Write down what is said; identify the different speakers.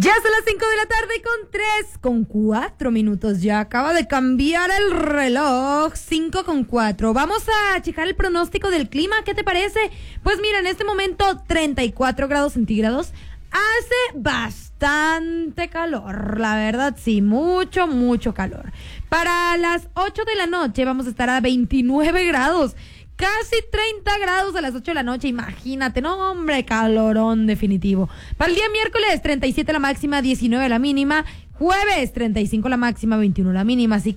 Speaker 1: Ya son las 5 de la tarde con 4 minutos. Ya acaba de cambiar el reloj. 5:04. Vamos a checar el pronóstico del clima. ¿Qué te parece? Pues mira, en este momento 34 grados centígrados. Hace bastante calor, la verdad, sí, mucho, mucho calor. Para las 8 de la noche vamos a estar a 29 grados. Casi 30 grados a las 8 de la noche, imagínate, no hombre, calorón definitivo. Para el día miércoles, 37 la máxima, 19 la mínima. Jueves, 35 la máxima, 21 la mínima. Así